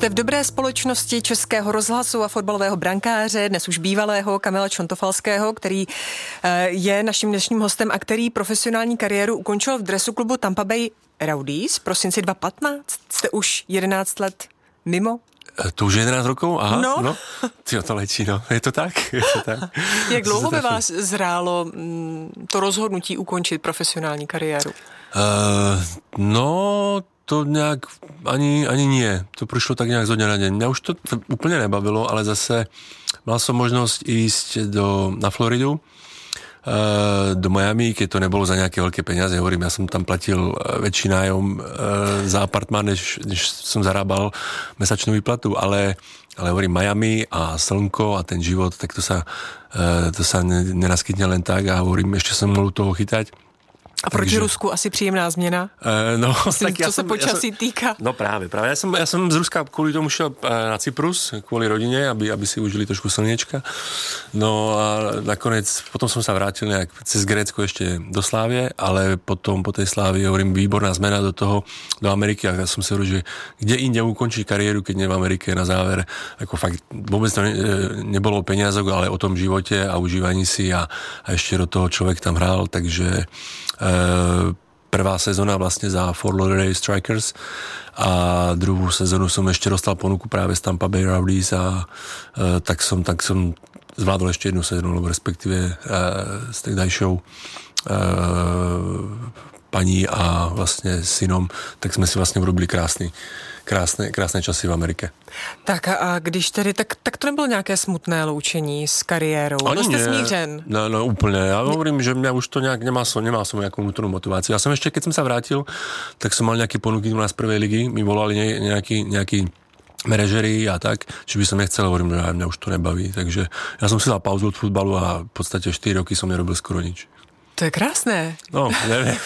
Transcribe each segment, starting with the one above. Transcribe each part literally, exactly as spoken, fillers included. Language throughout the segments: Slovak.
Jste v dobré společnosti Českého rozhlasu a fotbalového brankáře, dnes už bývalého Kamila Čontofalského, který je naším dnešním hostem a který profesionální kariéru ukončil v dresu klubu Tampa Bay Rowdies v prosinci dva tisíce patnáct. Jste už jedenáct let mimo? To už je jedenáct rokov? Aha, no. no. Tyjo, to letí, no. Je to tak? Je to tak. Jak dlouho by vás zrálo to rozhodnutí ukončit profesionální kariéru? Uh, no, to nějak ani, ani nie. To prišlo tak nějak zo dňa na deň. Mňa už to úplně nebavilo, ale zase mal som možnosť ísť do, na Floridu, do Miami, keď to nebolo za nejaké veľké peniaze. Hovorím, ja som tam platil väčší nájom za apartmán, než, než som zarábal mesačnú výplatu, ale, ale hovorím, Miami a slnko a ten život, tak to sa, to sa nenaskytne len tak a hovorím, ešte som mohol toho chytať. A proti Takže, Rusku asi příjemná změna? Uh, no, Myslím, tak co ja se som, počasí ja som, týka. No práve, práve. Ja som, ja som z Ruska kvôli tomu šiel na Cyprus, kvôli rodine, aby, aby si užili trošku slniečka. No a nakoniec, potom som sa vrátil nejak cez Grécko ešte do Slávie, ale potom po tej Slávii, hovorím, výborná zmena do toho, do Ameriky. A ja som si hovoril, že kde inde ukončiť kariéru, keď nie v Amerike na záver. Ako fakt, vôbec to ne, nebolo o peniazok, ale o tom živote a užívaní si a, a ešte do toho človek tam hral, takže Uh, prvá sezóna vlastne za Fort Lauderdale Strikers a druhú sezónu som ešte dostal ponuku práve z Tampa Bay Rowdies a uh, tak som tak som zvládol ešte jednu sezónu, lebo respektíve uh, s tegdajšou uh, paní a vlastne synom, tak sme si vlastne urobili krásny Krásné, krásné časy v Amerike. Tak a když tedy, tak, tak to nebylo nějaké smutné loučení s kariérou? Byl jste smířen? No, no úplne. Ja hovorím, že mňa už to nejak, nemal som, nemal som nejakú vnútornú motiváciu. Ja som ešte, keď som sa vrátil, tak som mal nejaké ponuky u nás z prvej ligy. Mi volali nejakí, nejakí manažeri a tak, či by som nechcel, hovorím, že mňa už to nebaví. Takže ja som si dal pauzu od futbalu a v podstate štyri roky som nerobil skoro nič. To je krásné. No, neviem.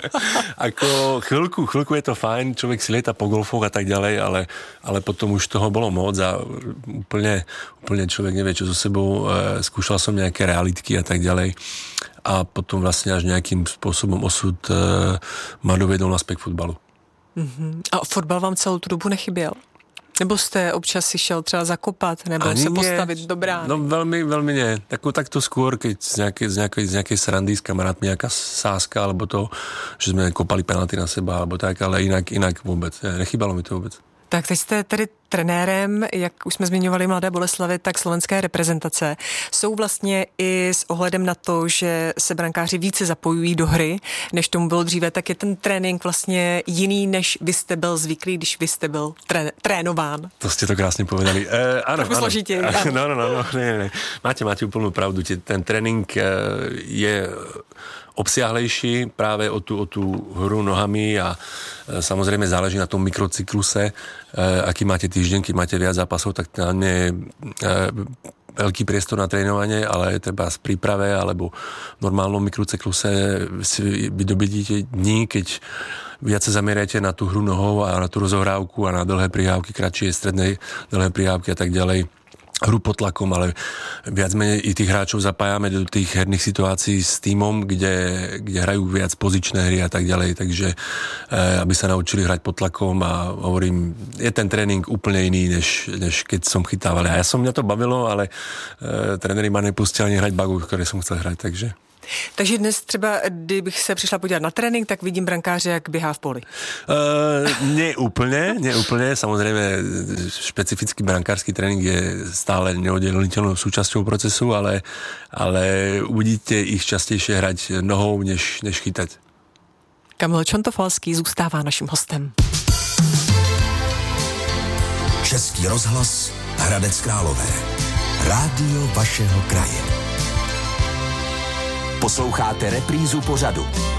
Ako chvíľku, chvíľku je to fajn, človek si lieta po golfoch a tak ďalej, ale, ale potom už toho bolo moc a úplne, úplne človek nevie, čo so sebou. E, skúšal som nejaké realitky a tak ďalej a potom vlastne až nejakým spôsobom osud e, ma dovedol naspäť k futbalu. Mm-hmm. A fotbal vám celou tu dobu nechyběl? Nebo jste občas si šel třeba zakopat, nebo Ani se postavit do brány? No veľmi, veľmi nie. Takú, takto skôr, keď z nejakej, z nejakej, z nejakej srandy s kamarátmi, nejaká sáska, alebo to, že sme kopali penalty na seba, alebo tak, ale inak, inak vôbec. Ne, nechybalo mi to vôbec. Tak teď jste tedy trenérem, jak už jsme zmiňovali, Mladé Boleslavi, tak slovenské reprezentace. Jsou vlastně i s ohledem na to, že se brankáři více zapojují do hry, než tomu bylo dříve, tak je ten trénink vlastně jiný, než vy jste byl zvyklý, když vy jste byl tré- trénován. To ste to krásne povedali. E, áno, tak složitě. No, no, no, no, ne, ne. Máte, máte úplnú pravdu. Ten trénink je obsiahlejší práve o tú, o tú hru nohami a e, samozrejme záleží na tom mikrocykluse, e, aký máte týždeň, keď máte viac zápasov, tak tam nie je e, veľký priestor na trénovanie, ale treba z príprave alebo v normálnom mikrocykluse si vydobíte dní, keď viac sa zameriate na tú hru nohou a na tú rozohrávku a na dlhé prihrávky, kratšie, stredné dlhé prihrávky a tak ďalej. Hru pod tlakom, ale viac menej i tých hráčov zapájame do tých herných situácií s tímom, kde, kde hrajú viac pozičné hry a tak ďalej, takže e, aby sa naučili hrať pod tlakom a hovorím, je ten tréning úplne iný, než, než keď som chytával. A ja som, mňa to bavilo, ale e, tréneri ma nepustili ani hrať bagu, ktoré som chcel hrať, takže... Takže dnes třeba, kdybych se přišla podívat na trénink, tak vidím brankáře, jak běhá v poli. Uh, nie úplne, nie úplne. Samozrejme, špecifický brankársky tréning je stále neoddeliteľnou súčasťou procesu, ale, ale uvidíte ich častejšie hrať nohou, než, než chytať. Kamil Čontofalský zůstává naším hostem. Český rozhlas Hradec Králové. Rádio vašeho kraje. Posloucháte reprízu pořadu